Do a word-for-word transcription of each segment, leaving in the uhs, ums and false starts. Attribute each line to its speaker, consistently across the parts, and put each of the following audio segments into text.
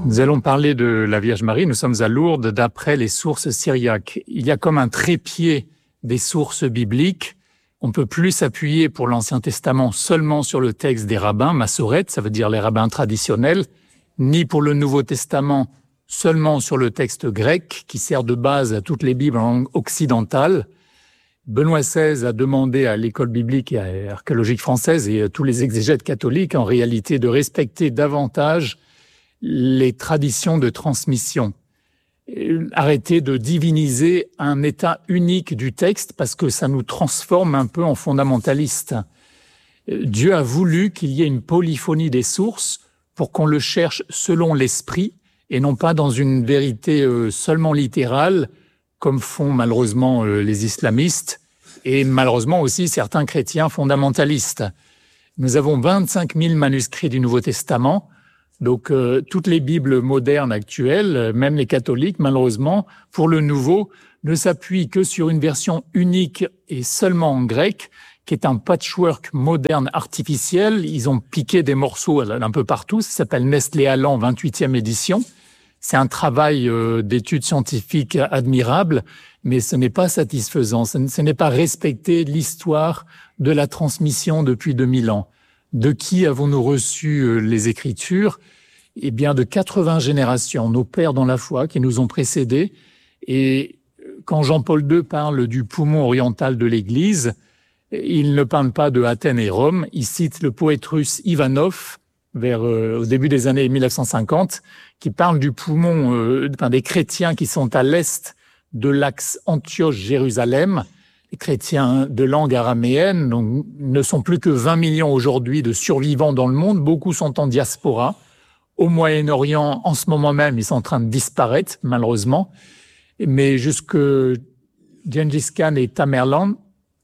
Speaker 1: Nous allons parler de la Vierge Marie. Nous sommes à Lourdes d'après les sources syriaques. Il y a comme un trépied des sources bibliques. On ne peut plus s'appuyer pour l'Ancien Testament seulement sur le texte des rabbins, Massoret, ça veut dire les rabbins traditionnels, ni pour le Nouveau Testament seulement sur le texte grec qui sert de base à toutes les Bibles en langue occidentale. Benoît seize a demandé à l'école biblique et archéologique française et à tous les exégètes catholiques en réalité de respecter davantage les traditions de transmission. Arrêter de diviniser un état unique du texte parce que ça nous transforme un peu en fondamentalistes. Dieu a voulu qu'il y ait une polyphonie des sources pour qu'on le cherche selon l'esprit et non pas dans une vérité seulement littérale comme font malheureusement les islamistes et malheureusement aussi certains chrétiens fondamentalistes. Nous avons vingt-cinq mille manuscrits du Nouveau Testament. Donc, euh, toutes les Bibles modernes actuelles, même les catholiques, malheureusement, pour le Nouveau, ne s'appuient que sur une version unique et seulement en grec, qui est un patchwork moderne artificiel. Ils ont piqué des morceaux un peu partout. Ça s'appelle Nestlé Aland, vingt-huitième édition. C'est un travail euh, d'études scientifiques admirable, mais ce n'est pas satisfaisant. Ce, ce n'est pas respecter l'histoire de la transmission depuis deux mille ans. De qui avons-nous reçu les Écritures? Eh bien, de quatre-vingts générations, nos pères dans la foi qui nous ont précédés. Et quand Jean-Paul deux parle du poumon oriental de l'Église, il ne parle pas de Athènes et Rome. Il cite le poète russe Ivanov, vers euh, au début des années mille neuf cent cinquante, qui parle du poumon euh, enfin, des chrétiens qui sont à l'est de l'axe Antioche-Jérusalem. Les chrétiens de langue araméenne donc, ne sont plus que vingt millions aujourd'hui de survivants dans le monde. Beaucoup sont en diaspora. Au Moyen-Orient, en ce moment même, ils sont en train de disparaître, malheureusement. Mais jusque Gengis Khan et Tamerlan,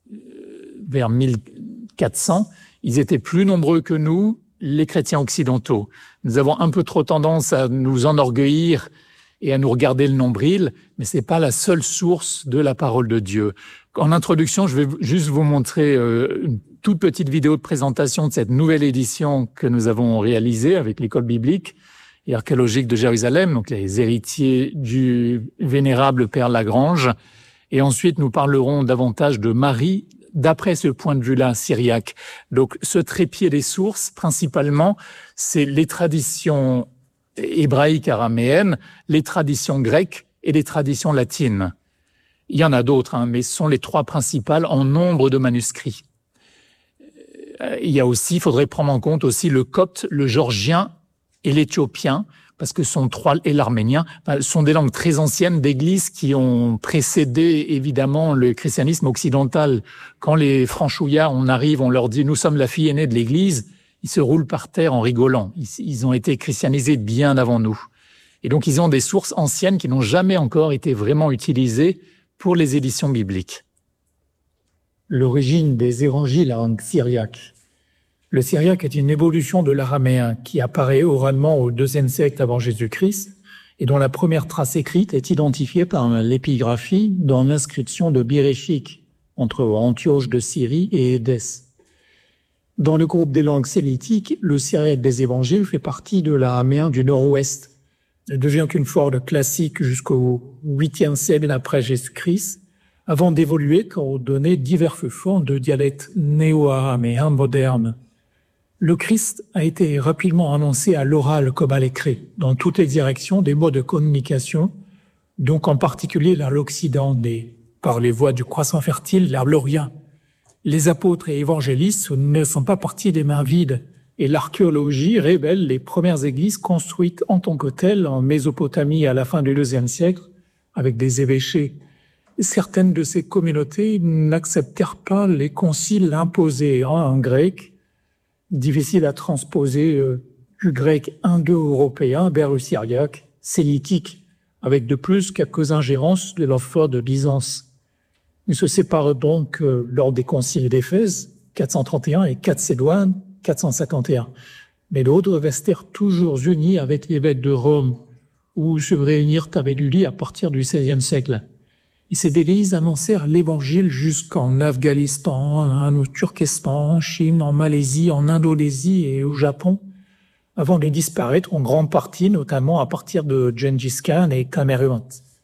Speaker 1: vers mille quatre cents, ils étaient plus nombreux que nous, les chrétiens occidentaux. Nous avons un peu trop tendance à nous enorgueillir et à nous regarder le nombril, mais c'est pas la seule source de la parole de Dieu. En introduction, je vais juste vous montrer euh, une toute petite vidéo de présentation de cette nouvelle édition que nous avons réalisée avec l'école biblique et archéologique de Jérusalem, donc les héritiers du vénérable Père Lagrange. Et ensuite, nous parlerons davantage de Marie d'après ce point de vue-là syriaque. Donc, ce trépied des sources, principalement, c'est les traditions hébraïques araméennes, les traditions grecques et les traditions latines. Il y en a d'autres, hein, mais ce sont les trois principales en nombre de manuscrits. Il y a aussi, il faudrait prendre en compte aussi le copte, le georgien et l'éthiopien, parce que sont trois, et l'arménien, enfin, sont des langues très anciennes d'églises qui ont précédé évidemment le christianisme occidental. Quand les franchouillards, on arrive, on leur dit « nous sommes la fille aînée de l'église », ils se roulent par terre en rigolant. Ils, ils ont été christianisés bien avant nous. Et donc, ils ont des sources anciennes qui n'ont jamais encore été vraiment utilisées pour les éditions bibliques.
Speaker 2: L'origine des évangiles en syriaque. Le syriaque est une évolution de l'araméen qui apparaît oralement au deuxième siècle avant Jésus-Christ et dont la première trace écrite est identifiée par l'épigraphie dans l'inscription de Biréchik entre Antioche de Syrie et Édesse. Dans le groupe des langues sémitiques, le syriaque des évangiles fait partie de l'araméen du nord-ouest. Ne devient qu'une forme classique jusqu'au huitième siècle après Jésus-Christ, avant d'évoluer pour donner diverses formes de dialectes néo-araméens modernes. Le Christ a été rapidement annoncé à l'oral comme à l'écrit, dans toutes les directions des modes de communication, donc en particulier vers l'Occident, des, par les voies du croissant fertile vers l'Orient. Les apôtres et évangélistes ne sont pas partis des mains vides, et l'archéologie révèle les premières églises construites en tant que telles en Mésopotamie à la fin du deuxième siècle, avec des évêchés. Certaines de ces communautés n'acceptèrent pas les conciles imposés en grec, difficile à transposer euh, du grec indo-européen vers le syriaque sémitique, avec de plus quelques ingérences de l'amphore de Byzance. Ils se séparent donc euh, lors des conciles d'Éphèse, quatre cent trente et un, et Chalcédoine, quatre cent cinquante et un. Mais d'autres restèrent toujours unis avec l'évêque de Rome, où se réunirent avec lui à partir du seizième siècle. Et ces églises annoncèrent l'évangile jusqu'en Afghanistan, en Turkestan, en Chine, en Malaisie, en Indonésie et au Japon, avant de disparaître en grande partie, notamment à partir de Gengis Khan et Khmer.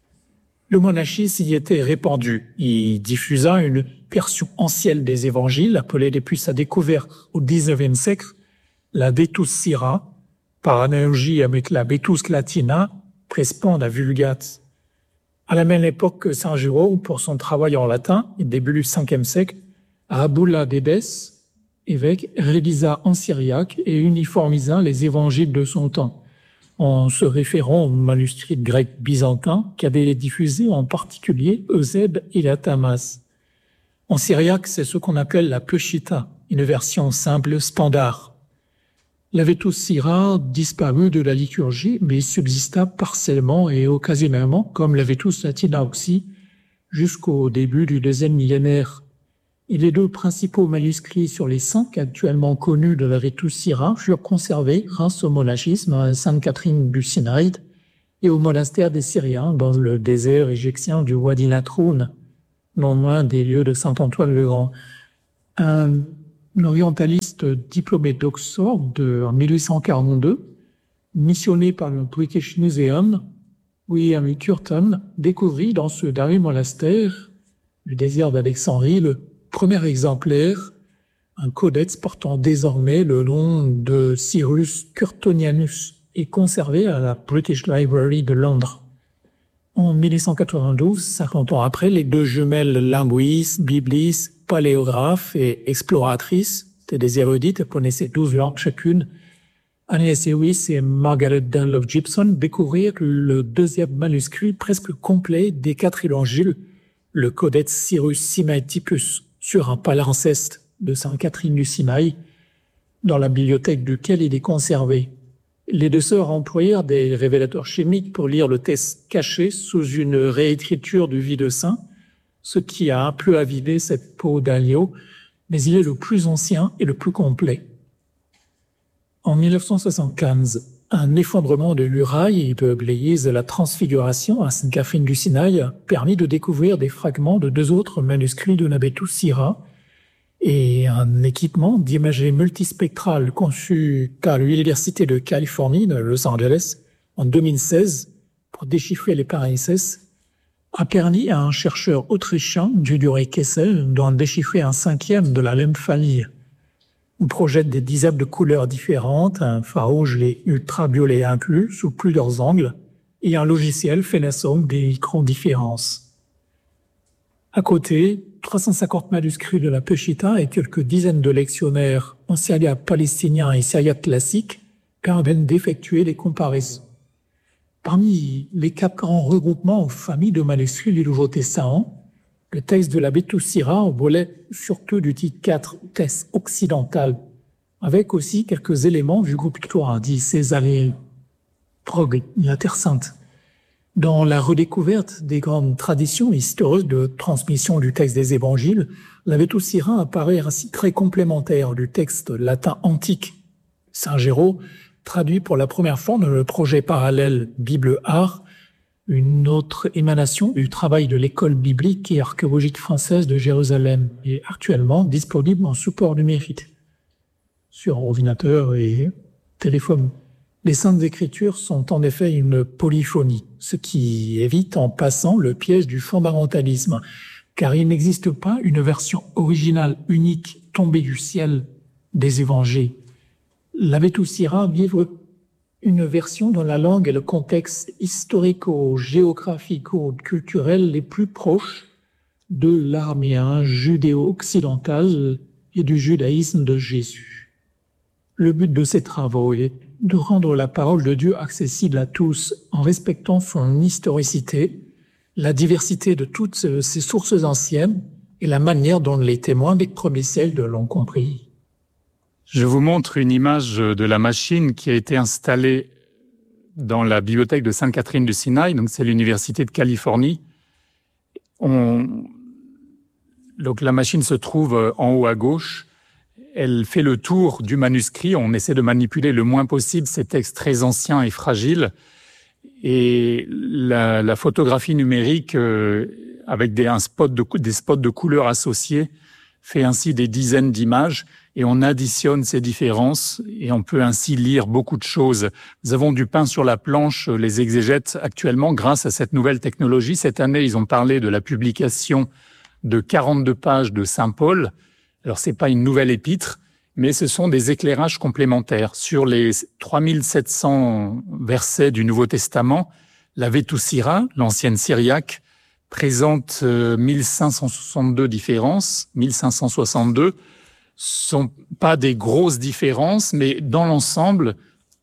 Speaker 2: Le monachisme y était répandu. Il diffusa une version ancienne des évangiles, appelée depuis sa découverte au dix-neuvième siècle, la Vetus Sira, par analogie avec la Vetus Latina, correspond à Vulgate. À la même époque que Saint Jérôme, pour son travail en latin, au début du cinquième siècle, Abula Débès, évêque, réalisa en syriaque et uniformisa les évangiles de son temps, en se référant aux manuscrits grecs byzantins qui avaient diffusé en particulier Eusèbe et la Tamas. En syriaque, c'est ce qu'on appelle la Peshitta, une version simple standard. La Vetus Sira disparut de la liturgie, mais subsista partiellement et occasionnellement, comme la Vetus Latina aussi, jusqu'au début du deuxième millénaire. Et les deux principaux manuscrits sur les cinq actuellement connus de la Vetus Sira furent conservés grâce au monachisme à Sainte Catherine du Sinaï et au monastère des Syriens dans le désert égyptien du Wadi Latroun, non loin des lieux de Saint Antoine le Grand. Un orientaliste diplômé d'Oxford de, en mille huit cent quarante-deux, missionné par le British Museum, William Curtin découvrit dans ce dernier monastère du désert d'Alexandrie le premier exemplaire, un codex portant désormais le nom de Cyrus Curtonianus et conservé à la British Library de Londres. En mille huit cent quatre-vingt-douze, cinquante ans après, les deux jumelles linguistes, biblistes, paléographes et exploratrices, c'était des érudites, elles connaissaient douze langues chacune, Agnès Lewis et Margaret Dunlop Gibson découvrirent le deuxième manuscrit presque complet des quatre évangiles, le Codex Cyrus Sinaiticus, sur un palimpseste de Sainte Catherine du Sinaï, dans la bibliothèque duquel il est conservé. Les deux sœurs employèrent des révélateurs chimiques pour lire le texte caché sous une réécriture du Vie de Saint, ce qui a un peu avivé cette peau d'agneau, mais il est le plus ancien et le plus complet. En mille neuf cent soixante-quinze, un effondrement de l'Uraille et de l'église de la Transfiguration à Sainte Catherine du Sinaï permit de découvrir des fragments de deux autres manuscrits de la Vetus Sira et un équipement d'imagerie multispectrale conçu par l'Université de Californie de Los Angeles en deux mille seize pour déchiffrer les parenthèses a permis à un chercheur autrichien, Judure Kessel, d'en déchiffrer un cinquième de la même famille. On projette des dizaines de couleurs différentes, infrarouge et ultraviolet inclus, sous plusieurs angles, et un logiciel fait la somme des micro-différences. À côté, trois cent cinquante manuscrits de la Peshitta et quelques dizaines de lectionnaires en syriaque palestinien et syriaque classique permettent d'effectuer des comparaisons. Parmi les quatre grands regroupements aux familles de manuscrits du Nouveau Testament, le texte de la Vetus Sira volait surtout du titre quatre, texte occidental, avec aussi quelques éléments du groupe Victoire, dit Césarée, Trogue, la Terre Sainte. Dans la redécouverte des grandes traditions historiques de transmission du texte des évangiles, la Vetus Sira apparaît ainsi très complémentaire du texte latin antique. Saint Géraud traduit pour la première fois dans le projet parallèle Bible Art, une autre émanation du travail de l'école biblique et archéologique française de Jérusalem, est actuellement disponible en support numérique sur ordinateur et téléphone. Les Saintes Écritures sont en effet une polyphonie, ce qui évite en passant le piège du fondamentalisme, car il n'existe pas une version originale unique tombée du ciel des évangiles. La Vetus Sira livre une version dans la langue et le contexte historico-géographico-culturel les plus proches de l'araméen judéo-occidental et du judaïsme de Jésus. Le but de ces travaux est de rendre la parole de Dieu accessible à tous en respectant son historicité, la diversité de toutes ces sources anciennes et la manière dont les témoins des premiers siècles l'ont compris.
Speaker 1: Je vous montre une image de la machine qui a été installée dans la bibliothèque de Sainte Catherine du Sinaï, donc c'est l'université de Californie. On... Donc la machine se trouve en haut à gauche. Elle fait le tour du manuscrit. On essaie de manipuler le moins possible ces textes très anciens et fragiles. Et la, la photographie numérique, euh, avec des, un spot de, des spots de couleurs associés, fait ainsi des dizaines d'images. et on additionne ces différences et on peut ainsi lire beaucoup de choses. Nous avons du pain sur la planche, les exégètes actuellement, grâce à cette nouvelle technologie. Cette année, ils ont parlé de la publication de quarante-deux pages de Saint Paul. Alors, c'est pas une nouvelle épître, mais ce sont des éclairages complémentaires. Sur les trois mille sept cents versets du Nouveau Testament, la Vétusira, l'ancienne syriaque, présente euh, mille cinq cent soixante-deux différences, mille cinq cent soixante-deux, sont pas des grosses différences, mais dans l'ensemble,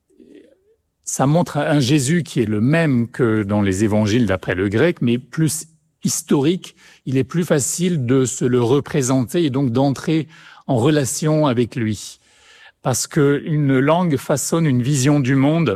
Speaker 1: ça montre un Jésus qui est le même que dans les évangiles d'après le grec, mais plus historique. Il est plus facile de se le représenter et donc d'entrer en relation avec lui. Parce que une langue façonne une vision du monde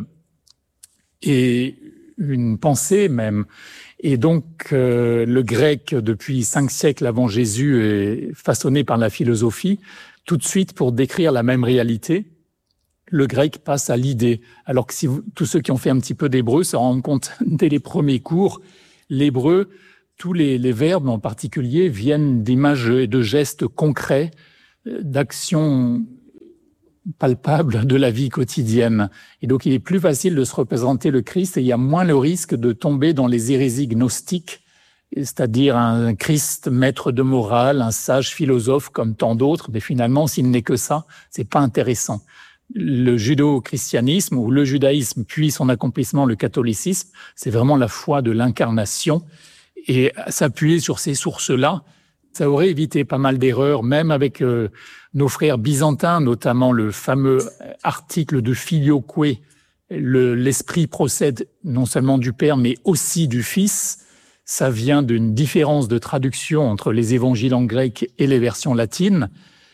Speaker 1: et une pensée même. Et donc, euh, le grec, depuis cinq siècles avant Jésus, est façonné par la philosophie. Tout de suite, pour décrire la même réalité, le grec passe à l'idée. Alors que si vous, tous ceux qui ont fait un petit peu d'hébreu se rendent compte dès les premiers cours, l'hébreu, tous les, les verbes en particulier viennent d'images et de gestes concrets, d'actions palpables de la vie quotidienne. Et donc, il est plus facile de se représenter le Christ et il y a moins le risque de tomber dans les hérésies gnostiques, c'est-à-dire un Christ maître de morale, un sage philosophe comme tant d'autres. Mais finalement, s'il n'est que ça, c'est pas intéressant. Le judéo-christianisme ou le judaïsme, puis son accomplissement, le catholicisme, c'est vraiment la foi de l'incarnation. Et s'appuyer sur ces sources-là, ça aurait évité pas mal d'erreurs, même avec euh, nos frères byzantins, notamment le fameux article de Filioque, le, l'esprit procède non seulement du Père, mais aussi du Fils. Ça vient d'une différence de traduction entre les évangiles en grec et les versions latines.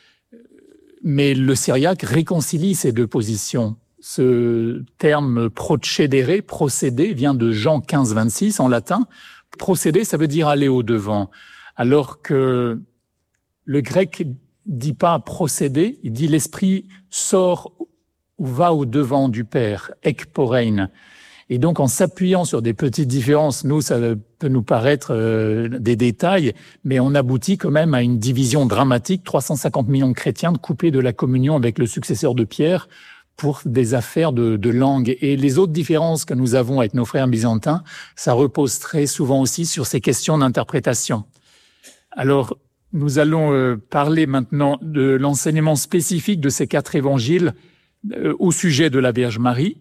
Speaker 1: Mais le syriaque réconcilie ces deux positions. Ce terme procédere, procédé, vient de Jean quinze, vingt-six en latin. Procéder, ça veut dire aller au-devant. Alors que le grec dit pas procéder, il dit l'esprit sort ou va au-devant du Père, ekporein. Et donc, en s'appuyant sur des petites différences, nous, ça peut nous paraître euh, des détails, mais on aboutit quand même à une division dramatique, trois cent cinquante millions de chrétiens de couper de la communion avec le successeur de Pierre pour des affaires de, de langue. Et les autres différences que nous avons avec nos frères byzantins, ça repose très souvent aussi sur ces questions d'interprétation. Alors, nous allons euh, parler maintenant de l'enseignement spécifique de ces quatre évangiles euh, au sujet de la Vierge Marie.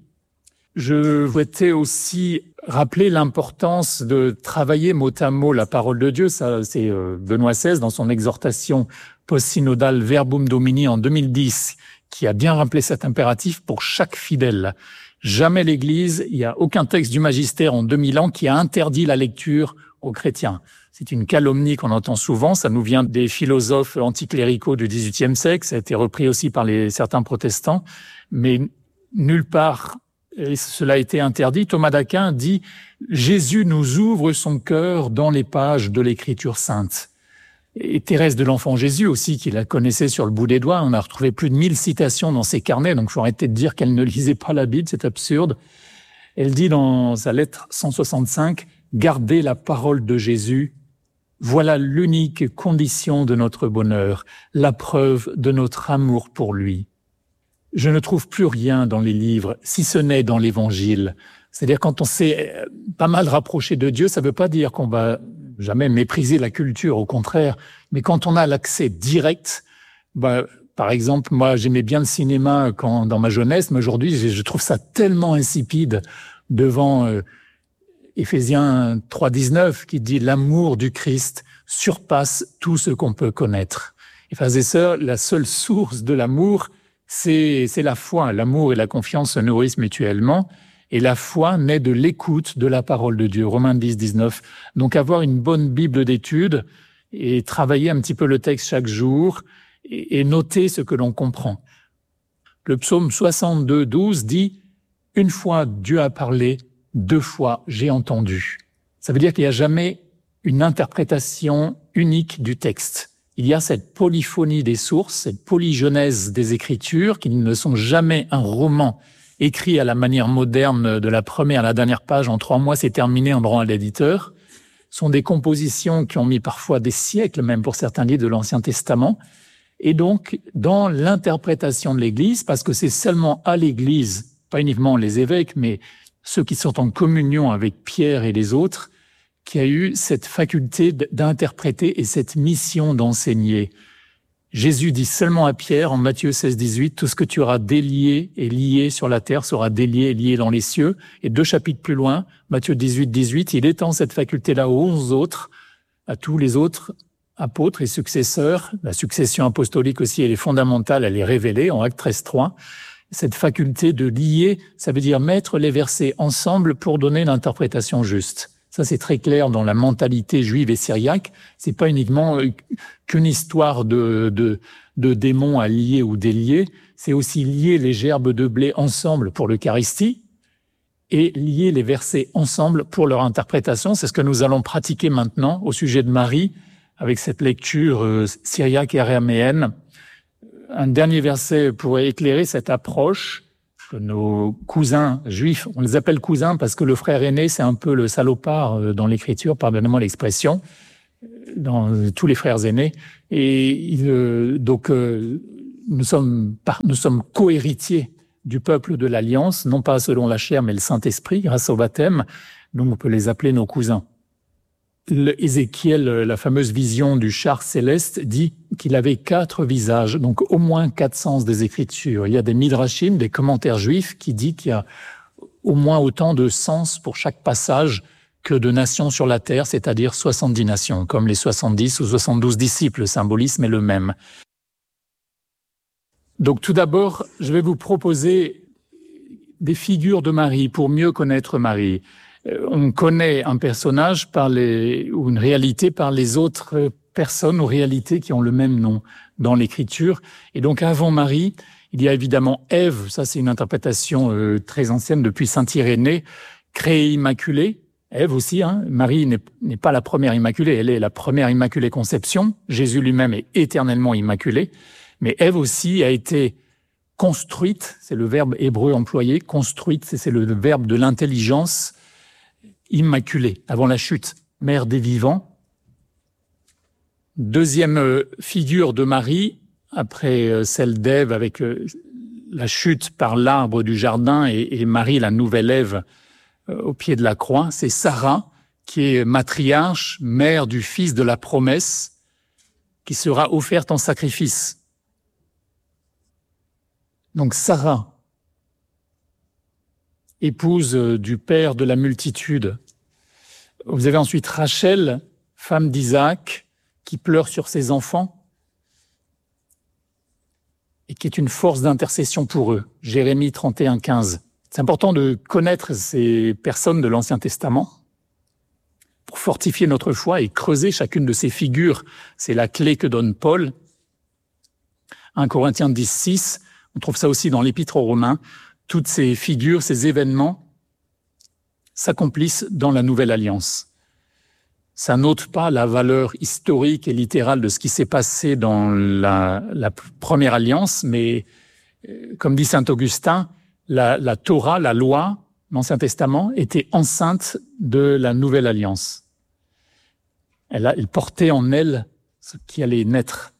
Speaker 1: Je souhaitais aussi rappeler l'importance de travailler mot à mot la parole de Dieu. Ça, c'est euh, Benoît seize dans son exhortation post-synodale Verbum Domini en deux mille dix qui a bien rappelé cet impératif pour chaque fidèle. Jamais l'Église, il n'y a aucun texte du magistère en deux mille ans qui a interdit la lecture aux chrétiens. C'est une calomnie qu'on entend souvent, ça nous vient des philosophes anticléricaux du dix-huitième siècle, ça a été repris aussi par les, certains protestants, mais nulle part et cela a été interdit. Thomas d'Aquin dit « Jésus nous ouvre son cœur dans les pages de l'Écriture sainte ». Et Thérèse de l'Enfant Jésus aussi, qui la connaissait sur le bout des doigts, on a retrouvé plus de mille citations dans ses carnets, donc il faut arrêter de dire qu'elle ne lisait pas la Bible, c'est absurde. Elle dit dans sa lettre cent soixante-cinq « Gardez la parole de Jésus, voilà l'unique condition de notre bonheur, la preuve de notre amour pour lui. » Je ne trouve plus rien dans les livres, si ce n'est dans l'Évangile. C'est-à-dire quand on s'est pas mal rapproché de Dieu, ça ne veut pas dire qu'on va jamais mépriser la culture, au contraire. Mais quand on a l'accès direct, bah, par exemple, moi j'aimais bien le cinéma quand dans ma jeunesse, mais aujourd'hui je, je trouve ça tellement insipide devant euh, Éphésiens trois dix-neuf qui dit « L'amour du Christ surpasse tout ce qu'on peut connaître ». Et frères et sœurs, la seule source de l'amour, c'est, c'est la foi. L'amour et la confiance se nourrissent mutuellement. Et la foi naît de l'écoute de la parole de Dieu. Romains dix, dix-neuf. Donc avoir une bonne Bible d'études et travailler un petit peu le texte chaque jour et, et noter ce que l'on comprend. Le psaume soixante-deux, douze dit « Une fois Dieu a parlé, deux fois j'ai entendu ». Ça veut dire qu'il n'y a jamais une interprétation unique du texte. Il y a cette polyphonie des sources, cette polygenèse des Écritures qui ne sont jamais un roman écrit à la manière moderne de la première à la dernière page en trois mois, c'est terminé, on le rend à l'éditeur. Ce sont des compositions qui ont mis parfois des siècles, même pour certains livres de l'Ancien Testament. Et donc, dans l'interprétation de l'Église, parce que c'est seulement à l'Église, pas uniquement les évêques, mais ceux qui sont en communion avec Pierre et les autres, qui a eu cette faculté d'interpréter et cette mission d'enseigner. Jésus dit seulement à Pierre, en Matthieu seize, dix-huit, « Tout ce que tu auras délié et lié sur la terre sera délié et lié dans les cieux. » Et deux chapitres plus loin, Matthieu dix-huit, dix-huit, il étend cette faculté-là aux onze autres, à tous les autres apôtres et successeurs. La succession apostolique aussi, elle est fondamentale, elle est révélée en Actes treize, trois. Cette faculté de lier, ça veut dire mettre les versets ensemble pour donner l'interprétation juste. Ça, c'est très clair dans la mentalité juive et syriaque. C'est pas uniquement qu'une histoire de, de, de démons à lier ou délier. C'est aussi lier les gerbes de blé ensemble pour l'Eucharistie et lier les versets ensemble pour leur interprétation. C'est ce que nous allons pratiquer maintenant au sujet de Marie avec cette lecture euh, syriaque et araméenne. Un dernier verset pourrait éclairer cette approche. Nos cousins juifs, on les appelle cousins parce que le frère aîné, c'est un peu le salopard dans l'écriture, pardonnez-moi l'expression, dans tous les frères aînés. Et il, donc, nous sommes, nous sommes co-héritiers du peuple de l'Alliance, non pas selon la chair, mais le Saint-Esprit, grâce au baptême. Donc, on peut les appeler nos cousins. Le Ézéchiel, la fameuse vision du char céleste, dit qu'il avait quatre visages, donc au moins quatre sens des Écritures. Il y a des midrashim, des commentaires juifs, qui disent qu'il y a au moins autant de sens pour chaque passage que de nations sur la terre, c'est-à-dire soixante-dix nations, comme les soixante-dix ou soixante-douze disciples. Le symbolisme est le même. Donc tout d'abord, je vais vous proposer des figures de Marie pour mieux connaître Marie. On connaît un personnage par les, ou une réalité par les autres personnes ou réalités qui ont le même nom dans l'Écriture. Et donc, avant Marie, il y a évidemment Ève, ça c'est une interprétation euh, très ancienne depuis saint Irénée, créée immaculée. Ève aussi, hein. Marie n'est, n'est pas la première immaculée, elle est la première immaculée conception. Jésus lui-même est éternellement immaculé. Mais Ève aussi a été construite, c'est le verbe hébreu employé, construite, c'est, c'est le verbe de l'intelligence, immaculée, avant la chute, mère des vivants. Deuxième figure de Marie, après celle d'Ève avec la chute par l'arbre du jardin et, et Marie, la nouvelle Ève, au pied de la croix, c'est Sarah, qui est matriarche, mère du fils de la promesse, qui sera offerte en sacrifice. Donc Sarah, épouse du père de la multitude. Vous avez ensuite Rachel, femme d'Isaac, qui pleure sur ses enfants et qui est une force d'intercession pour eux. Jérémie trente et un, quinze. C'est important de connaître ces personnes de l'Ancien Testament pour fortifier notre foi et creuser chacune de ces figures. C'est la clé que donne Paul. un Corinthiens dix, six, on trouve ça aussi dans l'Épître aux Romains. Toutes ces figures, ces événements s'accomplissent dans la Nouvelle Alliance. Ça n'ôte pas la valeur historique et littérale de ce qui s'est passé dans la, la première alliance, mais comme dit saint Augustin, la, la Torah, la loi, l'Ancien Testament, était enceinte de la Nouvelle Alliance. Elle, a, elle portait en elle ce qui allait naître.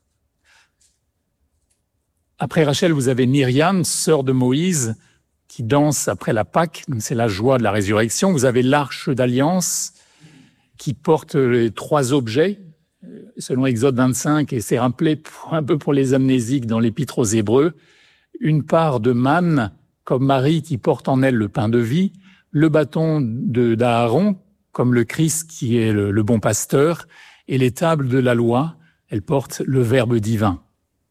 Speaker 1: Après Rachel, vous avez Myriam, sœur de Moïse, qui danse après la Pâque, donc c'est la joie de la résurrection. Vous avez l'Arche d'Alliance, qui porte les trois objets, selon Exode vingt-cinq, et c'est rappelé pour, un peu pour les amnésiques dans l'Épître aux Hébreux, une part de manne, comme Marie qui porte en elle le pain de vie, le bâton de, d'Aaron, comme le Christ qui est le, le bon pasteur, et les tables de la loi, elles portent le Verbe divin.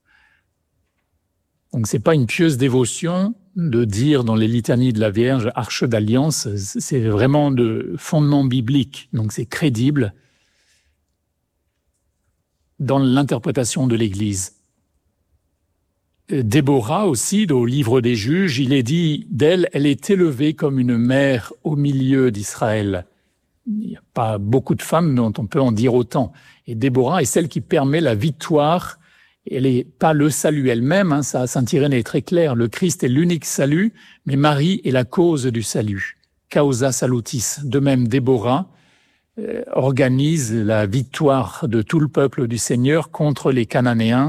Speaker 1: Donc c'est pas une pieuse dévotion de dire dans les litanies de la Vierge « Arche d'Alliance », c'est vraiment de fondement biblique, donc c'est crédible dans l'interprétation de l'Église. Déborah aussi, au livre des Juges, il est dit d'elle, elle est élevée comme une mère au milieu d'Israël. Il n'y a pas beaucoup de femmes dont on peut en dire autant. Et Déborah est celle qui permet la victoire. Elle n'est pas le salut elle-même, hein, ça, saint Irénée est très clair. Le Christ est l'unique salut, mais Marie est la cause du salut. Causa salutis. De même, Déborah euh, organise la victoire de tout le peuple du Seigneur contre les Cananéens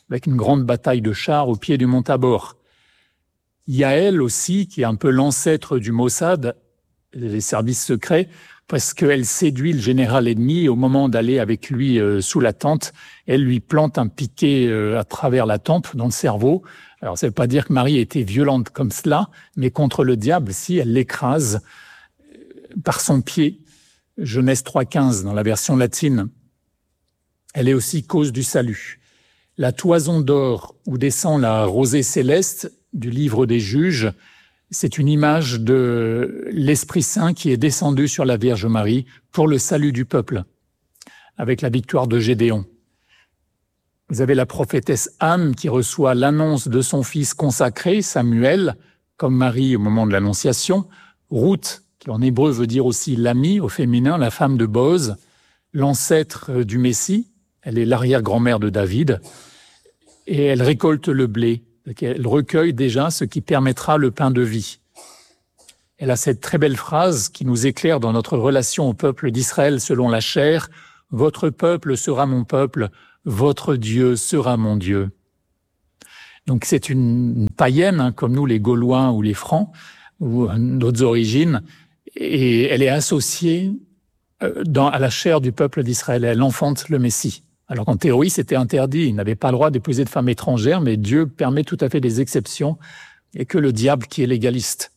Speaker 1: avec une grande bataille de chars au pied du mont Tabor. Yael aussi, qui est un peu l'ancêtre du Mossad, les services secrets, parce qu'elle séduit le général ennemi au moment d'aller avec lui euh, sous la tente. Elle lui plante un piquet euh, à travers la tempe, dans le cerveau. Alors, ça ne veut pas dire que Marie était violente comme cela, mais contre le diable, si, elle l'écrase par son pied. Genèse trois quinze, dans la version latine. Elle est aussi cause du salut. La toison d'or où descend la rosée céleste du livre des Juges, c'est une image de l'Esprit Saint qui est descendu sur la Vierge Marie pour le salut du peuple, avec la victoire de Gédéon. Vous avez la prophétesse Anne qui reçoit l'annonce de son fils consacré, Samuel, comme Marie au moment de l'Annonciation. Ruth, qui en hébreu veut dire aussi l'amie au féminin, la femme de Boz, l'ancêtre du Messie. Elle est l'arrière-grand-mère de David. Et elle récolte le blé. Elle recueille déjà ce qui permettra le pain de vie. Elle a cette très belle phrase qui nous éclaire dans notre relation au peuple d'Israël selon la chair. « Votre peuple sera mon peuple, votre Dieu sera mon Dieu. » Donc c'est une païenne, hein, comme nous les Gaulois ou les Francs, ou d'autres origines, et elle est associée dans, à la chair du peuple d'Israël. Elle enfante le Messie. Alors qu'en théorie, c'était interdit. Il n'avait pas le droit d'épouser de femmes étrangères, mais Dieu permet tout à fait des exceptions, et que le diable qui est légaliste.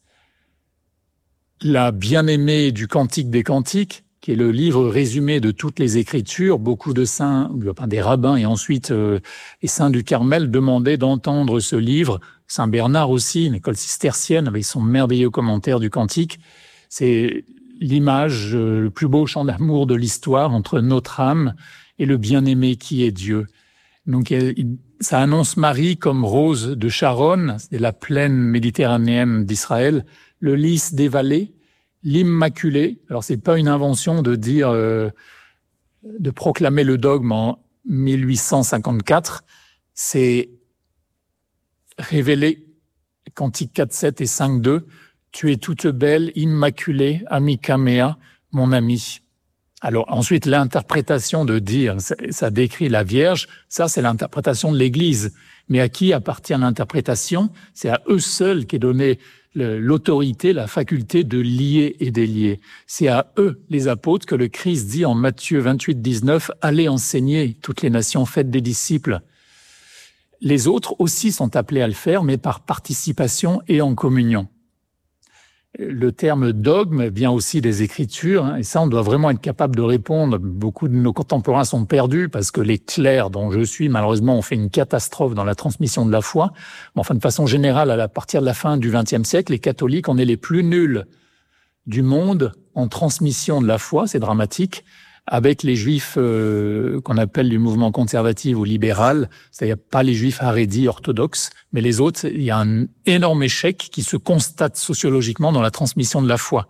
Speaker 1: La bien-aimée du Cantique des Cantiques, qui est le livre résumé de toutes les Écritures, beaucoup de saints, enfin des rabbins et ensuite euh, les saints du Carmel demandaient d'entendre ce livre. Saint Bernard aussi, une école cistercienne avec son merveilleux commentaire du Cantique. C'est l'image, euh, le plus beau chant d'amour de l'histoire entre notre âme et le bien-aimé qui est Dieu. Donc, ça annonce Marie comme rose de Sharon, c'est la plaine méditerranéenne d'Israël, le lys des vallées, l'immaculée. Alors, c'est pas une invention de dire, euh, de proclamer le dogme en mille huit cent cinquante-quatre. C'est révélé, Cantique quatre sept et cinq deux. Tu es toute belle, immaculée, amica mea, mon ami. Alors ensuite, l'interprétation de dire, ça, ça décrit la Vierge, ça c'est l'interprétation de l'Église. Mais à qui appartient l'interprétation? C'est à eux seuls qu'est donnée l'autorité, la faculté de lier et délier. C'est à eux, les apôtres, que le Christ dit en Matthieu vingt-huit dix-neuf, « Allez enseigner toutes les nations, faites des disciples ». Les autres aussi sont appelés à le faire, mais par participation et en communion. Le terme dogme vient aussi des Écritures, hein, et ça, on doit vraiment être capable de répondre. Beaucoup de nos contemporains sont perdus parce que les clercs dont je suis, malheureusement, ont fait une catastrophe dans la transmission de la foi. Mais enfin, de façon générale, à partir de la fin du vingtième siècle, les catholiques, on est les plus nuls du monde en transmission de la foi, c'est dramatique, avec les juifs euh, qu'on appelle du mouvement conservatif ou libéral, c'est-à-dire pas les juifs harédis orthodoxes, mais les autres, il y a un énorme échec qui se constate sociologiquement dans la transmission de la foi.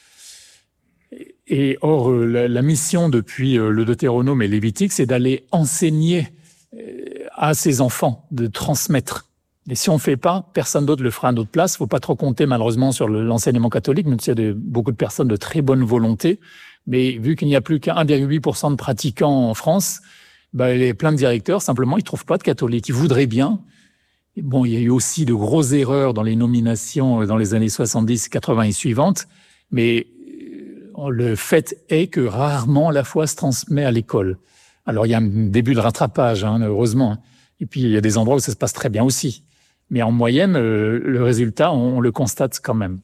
Speaker 1: Et or, la, la mission depuis le Deutéronome et Lévitique, c'est d'aller enseigner à ses enfants, de transmettre. Et si on ne fait pas, personne d'autre le fera à notre place. Il ne faut pas trop compter malheureusement sur le, l'enseignement catholique, même s'il y a de, beaucoup de personnes de très bonne volonté. Mais vu qu'il n'y a plus qu'un virgule huit pour cent de pratiquants en France, bah, il y a plein de directeurs, simplement, ils trouvent pas de catholiques. Ils voudraient bien. Et bon, il y a eu aussi de grosses erreurs dans les nominations dans les années soixante-dix, quatre-vingts et suivantes. Mais le fait est que rarement la foi se transmet à l'école. Alors, il y a un début de rattrapage, hein, heureusement. Et puis, il y a des endroits où ça se passe très bien aussi. Mais en moyenne, le résultat, on le constate quand même.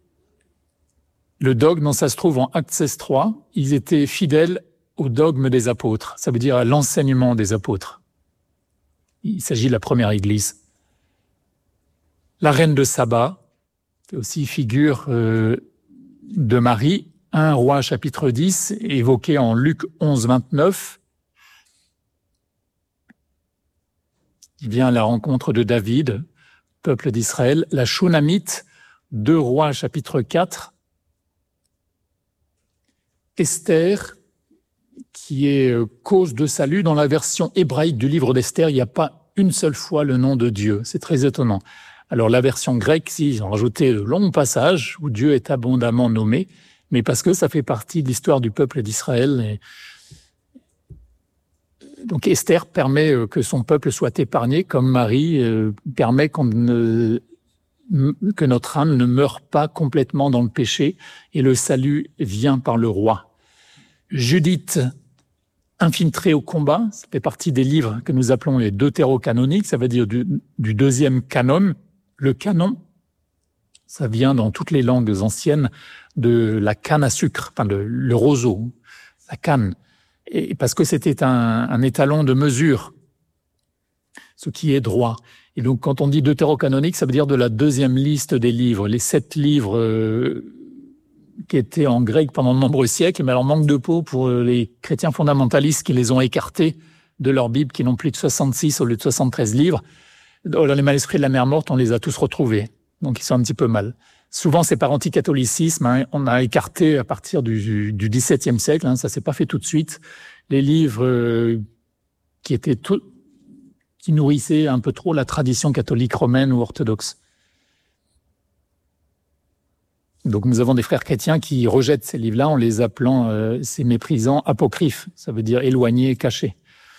Speaker 1: Le dogme, ça se trouve en Actes seize trois. Ils étaient fidèles au dogme des apôtres. Ça veut dire à l'enseignement des apôtres. Il s'agit de la première église. La reine de Saba, c'est aussi figure euh, de Marie. un Roi chapitre dix, évoqué en Luc onze vingt-neuf. Il vient à la rencontre de David, peuple d'Israël. La Shunamite, deux Rois chapitre quatre. Esther, qui est cause de salut. Dans la version hébraïque du livre d'Esther, il n'y a pas une seule fois le nom de Dieu. C'est très étonnant. Alors la version grecque, si, ils ont rajouté de longs passages où Dieu est abondamment nommé, mais parce que ça fait partie de l'histoire du peuple d'Israël. Et donc Esther permet que son peuple soit épargné, comme Marie euh, permet qu'on ne, que notre âme ne meure pas complètement dans le péché, et le salut vient par le roi. Judith, infiltrée au combat, ça fait partie des livres que nous appelons les deutérocanoniques, ça veut dire du, du deuxième canon. Le canon, ça vient dans toutes les langues anciennes de la canne à sucre, enfin le, le roseau, la canne, et parce que c'était un, un étalon de mesure, ce qui est droit. Et donc quand on dit deutérocanonique, ça veut dire de la deuxième liste des livres, les sept livres euh, qui étaient en grec pendant de nombreux siècles, mais alors manque de peau pour les chrétiens fondamentalistes qui les ont écartés de leur Bible, qui n'ont plus de soixante-six au lieu de soixante-treize livres. Dans les manuscrits de la mer Morte, on les a tous retrouvés, donc ils sont un petit peu mal. Souvent, c'est par anticatholicisme. Hein, on a écarté à partir du, du dix-septième siècle, hein, ça s'est pas fait tout de suite, les livres euh, qui étaient tout, qui nourrissaient un peu trop la tradition catholique romaine ou orthodoxe. Donc nous avons des frères chrétiens qui rejettent ces livres-là en les appelant, euh, ces méprisants, apocryphes. Ça veut dire éloignés, cachés.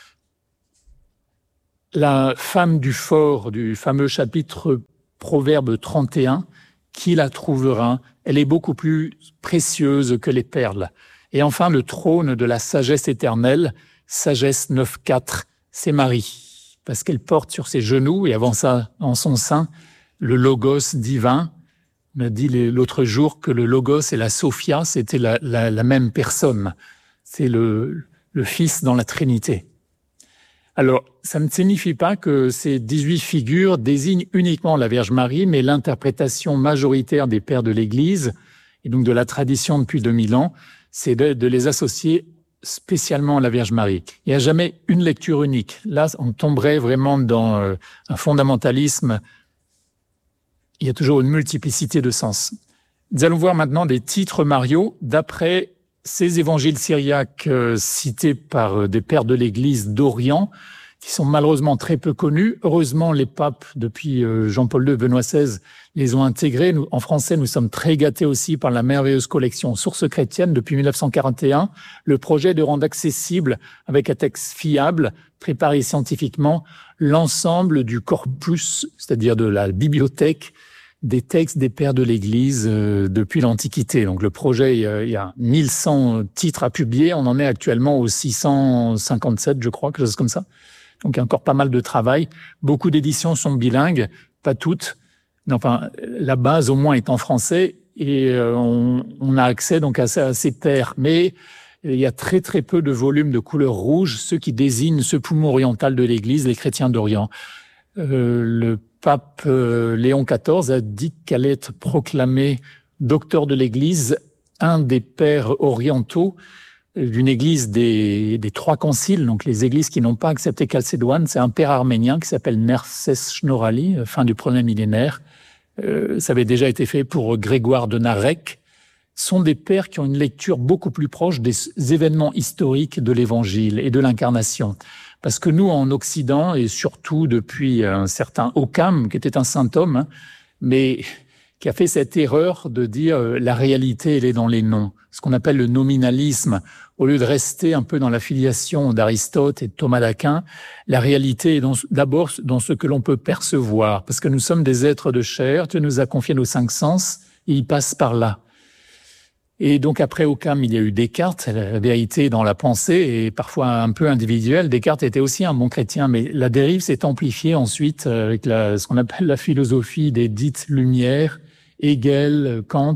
Speaker 1: La femme du fort du fameux chapitre Proverbe trente et un, qui la trouvera? Elle est beaucoup plus précieuse que les perles. Et enfin, le trône de la sagesse éternelle, Sagesse neuf quatre, c'est Marie, parce qu'elle porte sur ses genoux et avant ça, en son sein, le Logos divin. On a dit l'autre jour que le Logos et la Sophia, c'était la, la, la même personne. C'est le, le Fils dans la Trinité. Alors, ça ne signifie pas que ces dix-huit figures désignent uniquement la Vierge Marie, mais l'interprétation majoritaire des pères de l'Église, et donc de la tradition depuis deux mille ans, c'est de, de les associer spécialement à la Vierge Marie. Il n'y a jamais une lecture unique. Là, on tomberait vraiment dans euh, un fondamentalisme. Il y a toujours une multiplicité de sens. Nous allons voir maintenant des titres mariaux d'après ces évangiles syriaques euh, cités par euh, des pères de l'Église d'Orient, qui sont malheureusement très peu connus. Heureusement, les papes, depuis euh, Jean-Paul deux, Benoît seize, les ont intégrés. Nous, en français, nous sommes très gâtés aussi par la merveilleuse collection Sources chrétiennes depuis mille neuf cent quarante et un. Le projet de rendre accessible, avec un texte fiable, préparé scientifiquement, l'ensemble du corpus, c'est-à-dire de la bibliothèque, des textes des pères de l'Église euh, depuis l'Antiquité. Donc le projet, il y, a, il y a mille cent titres à publier. On en est actuellement aux six cent cinquante-sept, je crois, quelque chose comme ça. Donc il y a encore pas mal de travail. Beaucoup d'éditions sont bilingues, pas toutes. Enfin, la base au moins est en français et euh, on, on a accès donc à, à ces pères. Mais il y a très très peu de volumes de couleur rouge, ceux qui désignent ce poumon oriental de l'Église, les chrétiens d'Orient. Euh, le pape euh, Léon quatorze a dit qu'elle allait être proclamé docteur de l'Église, un des pères orientaux d'une église des, des trois conciles, donc les églises qui n'ont pas accepté Chalcédoine. C'est un père arménien qui s'appelle Nerses Shnorali, fin du premier millénaire. Euh, ça avait déjà été fait pour Grégoire de Narek. Sont des pères qui ont une lecture beaucoup plus proche des événements historiques de l'Évangile et de l'incarnation. Parce que nous, en Occident, et surtout depuis un certain Occam, qui était un saint homme, hein, mais qui a fait cette erreur de dire euh, la réalité, elle est dans les noms. Ce qu'on appelle le nominalisme. Au lieu de rester un peu dans la filiation d'Aristote et de Thomas d'Aquin, la réalité est d'abord dans ce que l'on peut percevoir. Parce que nous sommes des êtres de chair, Dieu nous a confié nos cinq sens, et il passe par là. Et donc après Occam, il y a eu Descartes, la vérité dans la pensée et parfois un peu individuelle. Descartes était aussi un bon chrétien, mais la dérive s'est amplifiée ensuite avec la, ce qu'on appelle la philosophie des dites lumières, Hegel, Kant.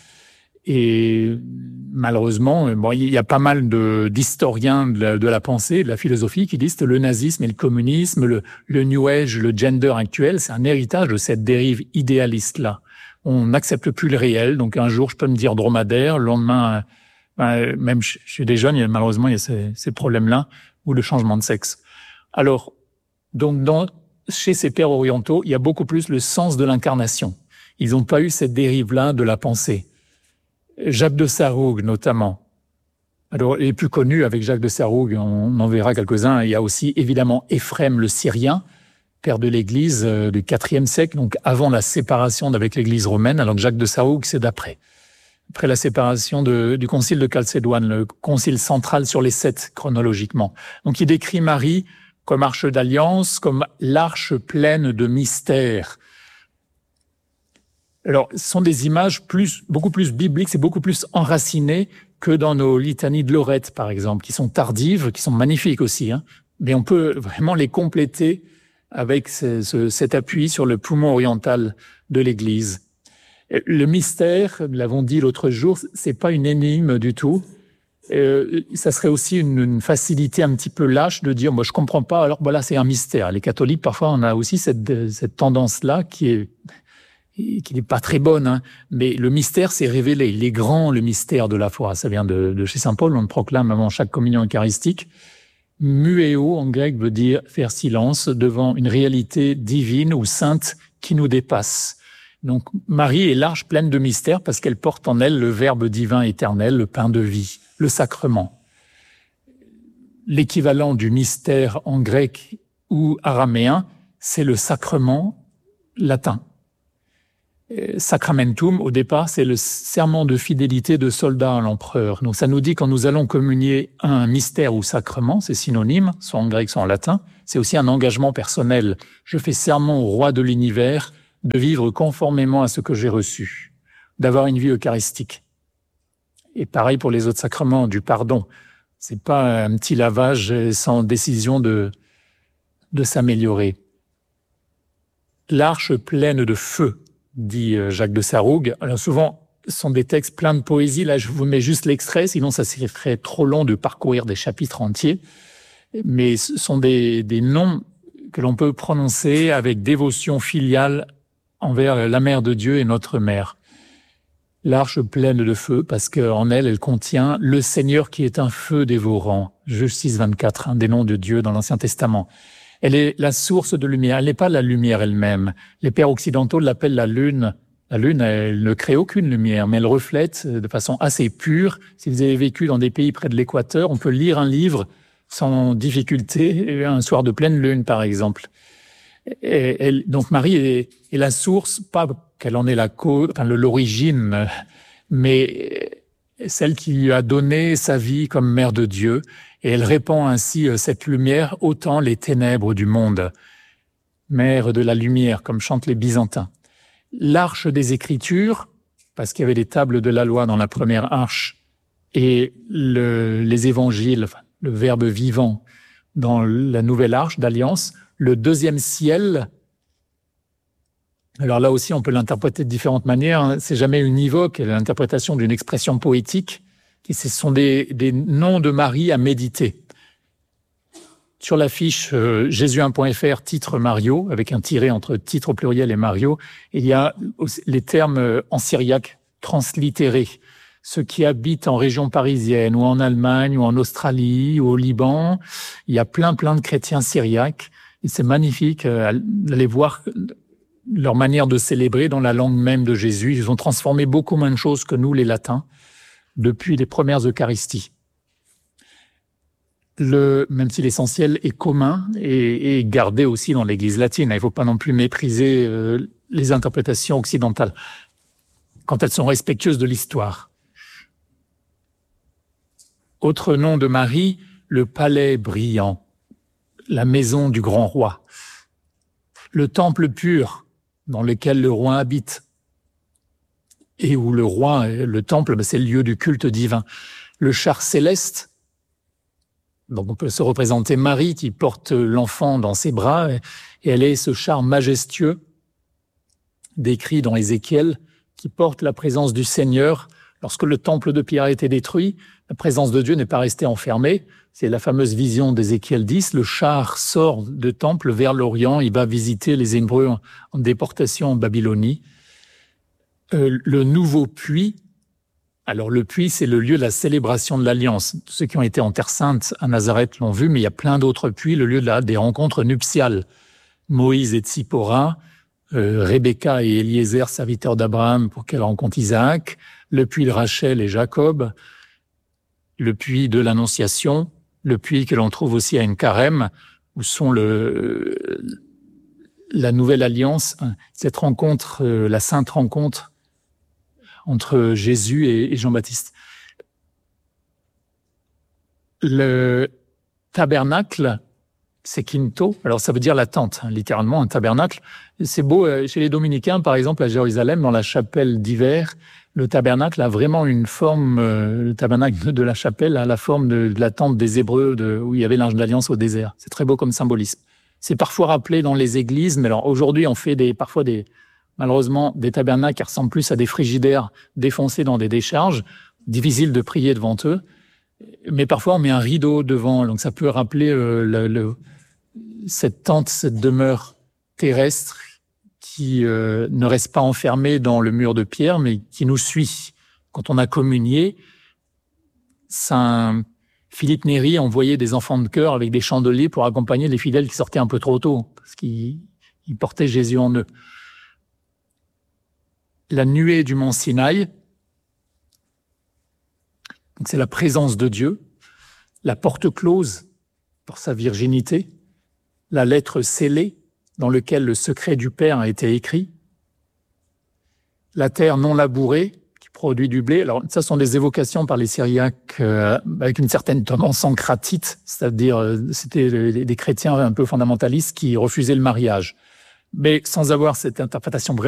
Speaker 1: Et malheureusement, bon, il y a pas mal de, d'historiens de la, de la pensée, de la philosophie, qui disent que le nazisme et le communisme, le, le New Age, le gender actuel, c'est un héritage de cette dérive idéaliste-là. On n'accepte plus le réel, donc un jour je peux me dire dromadaire, le lendemain, ben, même chez des jeunes, il y a, malheureusement il y a ces, ces problèmes-là, ou le changement de sexe. Alors, donc dans, chez ces pères orientaux, il y a beaucoup plus le sens de l'incarnation. Ils n'ont pas eu cette dérive-là de la pensée. Jacques de Sarrougue notamment. Alors les plus connus avec Jacques de Sarrougue, on en verra quelques-uns. Il y a aussi évidemment Éphrem le Syrien, père de l'Église du quatrième siècle, donc avant la séparation avec l'Église romaine, alors que Jacques de Sarrougue, c'est d'après. après la séparation de, du concile de Chalcédoine, le concile central sur les sept chronologiquement. Donc il décrit Marie comme arche d'alliance, comme l'arche pleine de mystères. Alors, ce sont des images plus, beaucoup plus bibliques, c'est beaucoup plus enraciné que dans nos litanies de Lorette, par exemple, qui sont tardives, qui sont magnifiques aussi, hein. Mais on peut vraiment les compléter avec ce, ce, cet appui sur le poumon oriental de l'Église. Le mystère, nous l'avons dit l'autre jour, c'est pas une énigme du tout. Euh, ça serait aussi une, une facilité un petit peu lâche de dire, moi je comprends pas, alors voilà, c'est un mystère. Les catholiques, parfois, on a aussi cette, cette tendance-là qui est qui n'est pas très bonne, hein. Mais le mystère s'est révélé. Il est grand, le mystère de la foi. Ça vient de, de chez saint Paul, on le proclame avant chaque communion eucharistique. Muéo, en grec, veut dire faire silence devant une réalité divine ou sainte qui nous dépasse. Donc, Marie est l'arche pleine de mystères parce qu'elle porte en elle le Verbe divin éternel, le pain de vie, le sacrement. L'équivalent du mystère en grec ou araméen, c'est le sacrement latin. Sacramentum, au départ, c'est le serment de fidélité de soldat à l'empereur. Donc, ça nous dit quand nous allons communier un mystère ou sacrement, c'est synonyme, soit en grec, soit en latin. C'est aussi un engagement personnel. Je fais serment au roi de l'univers de vivre conformément à ce que j'ai reçu, d'avoir une vie eucharistique. Et pareil pour les autres sacrements, du pardon. C'est pas un petit lavage sans décision de, de s'améliorer. L'arche pleine de feu, dit Jacques de Sarrougue. Alors souvent, ce sont des textes pleins de poésie. Là, je vous mets juste l'extrait, sinon ça serait trop long de parcourir des chapitres entiers. Mais ce sont des, des noms que l'on peut prononcer avec dévotion filiale envers la Mère de Dieu et notre Mère. L'arche pleine de feu, parce qu'en elle, elle contient le Seigneur qui est un feu dévorant. Juge six, vingt-quatre, un des noms de Dieu dans l'Ancien Testament. Elle est la source de lumière. Elle n'est pas la lumière elle-même. Les pères occidentaux l'appellent la lune. La lune, elle ne crée aucune lumière, mais elle reflète de façon assez pure. Si vous avez vécu dans des pays près de l'équateur, on peut lire un livre sans difficulté, un soir de pleine lune, par exemple. Et elle, donc Marie est, est la source, pas qu'elle en est la cause, enfin l'origine, mais celle qui lui a donné sa vie comme mère de Dieu. Et elle répand ainsi cette lumière autant les ténèbres du monde. Mère de la lumière, comme chantent les Byzantins. L'arche des Écritures, parce qu'il y avait les tables de la loi dans la première arche, et le, les évangiles, enfin, le Verbe vivant dans la nouvelle arche d'alliance. Le deuxième ciel, alors là aussi on peut l'interpréter de différentes manières, hein. C'est jamais univoque, c'est l'interprétation d'une expression poétique. Et ce sont des, des noms de Marie à méditer. Sur la fiche euh, jésus un point f r, titre Mario, avec un tiret entre titre au pluriel et Mario, il y a les termes en syriaque translittérés. Ceux qui habitent en région parisienne, ou en Allemagne, ou en Australie, ou au Liban, il y a plein plein de chrétiens syriaques. Et c'est magnifique euh, d'aller voir leur manière de célébrer dans la langue même de Jésus. Ils ont transformé beaucoup moins de choses que nous, les latins, depuis les premières Eucharisties. Le, même si l'essentiel est commun et, et gardé aussi dans l'Église latine. Il ne faut pas non plus mépriser euh, les interprétations occidentales quand elles sont respectueuses de l'histoire. Autre nom de Marie, le palais brillant, la maison du grand roi, le temple pur dans lequel le roi habite, et où le roi, le temple, c'est le lieu du culte divin. Le char céleste, donc on peut se représenter Marie qui porte l'enfant dans ses bras, et elle est ce char majestueux, décrit dans Ézéchiel, qui porte la présence du Seigneur. Lorsque le temple de pierre a été détruit, la présence de Dieu n'est pas restée enfermée. C'est la fameuse vision d'Ézéchiel dix. Le char sort de temple vers l'Orient, il va visiter les Hébreux en, en déportation en Babylonie. Euh, le nouveau puits, alors le puits, c'est le lieu de la célébration de l'Alliance. Tous ceux qui ont été en Terre Sainte à Nazareth l'ont vu, mais il y a plein d'autres puits, le lieu de la, des rencontres nuptiales. Moïse et Tsippora, euh, Rebecca et Eliezer, serviteurs d'Abraham, pour qu'elle rencontre Isaac, le puits de Rachel et Jacob, le puits de l'Annonciation, le puits que l'on trouve aussi à une carême, où sont le, la nouvelle alliance, cette rencontre, euh, la sainte rencontre entre Jésus et, et Jean-Baptiste. Le tabernacle, c'est quinto. Alors, ça veut dire la tente, hein, littéralement, un tabernacle. C'est beau. Chez les dominicains, par exemple, à Jérusalem, dans la chapelle d'hiver, le tabernacle a vraiment une forme, euh, le tabernacle de la chapelle a la forme de, de la tente des Hébreux, de, où il y avait l'Arche d'Alliance au désert. C'est très beau comme symbolisme. C'est parfois rappelé dans les églises, mais alors aujourd'hui, on fait des, parfois des, malheureusement, des tabernacles qui ressemblent plus à des frigidaires défoncés dans des décharges. Difficile de prier devant eux. Mais parfois, on met un rideau devant, donc ça peut rappeler euh, le, le, cette tente, cette demeure terrestre qui euh, ne reste pas enfermée dans le mur de pierre, mais qui nous suit. Quand on a communié, Saint Philippe Néri envoyait des enfants de chœur avec des chandeliers pour accompagner les fidèles qui sortaient un peu trop tôt, parce qu'ils ils portaient Jésus en eux. La nuée du mont Sinaï, c'est la présence de Dieu, la porte close pour sa virginité, la lettre scellée dans laquelle le secret du Père a été écrit, la terre non labourée qui produit du blé. Alors ça sont des évocations par les Syriaques euh, avec une certaine tendance encratite, c'est-à-dire euh, c'était des chrétiens un peu fondamentalistes qui refusaient le mariage, mais sans avoir cette interprétation vraiment